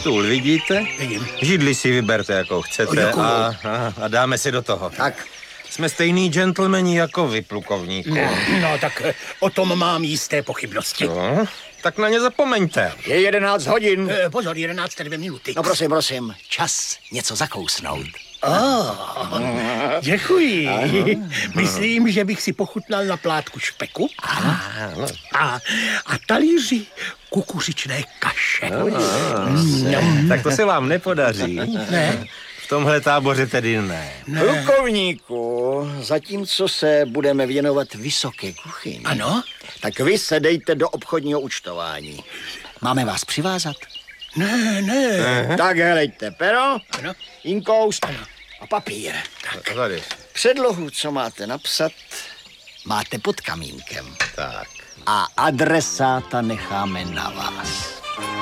Stůl vidíte? Vidím. Židli si vyberte, jakou chcete a dáme si do toho. Tak. Jsme stejný gentlemani jako vy, plukovníku. No, tak o tom mám jisté pochybnosti. No, tak na ně zapomeňte. Je 11 hodin. Pozor, 11:02 minuty. No prosím, čas něco zakousnout. Děkuji. Myslím, že bych si pochutnal na plátku špeku a talíři kukuřičné kaše. Tak to se vám nepodaří. Ne? V tomhle táboře tedy ne. Plukovníku, zatímco se budeme věnovat vysoké kuchyni, Ano? tak vy se dejte do obchodního účtování. Máme vás přivázat? Ne. Tak helejte, pero, Ano. inkoust a papír. Tak. Tady. Předlohu, co máte napsat, máte pod kamínkem. Tak. A adresáta necháme na vás.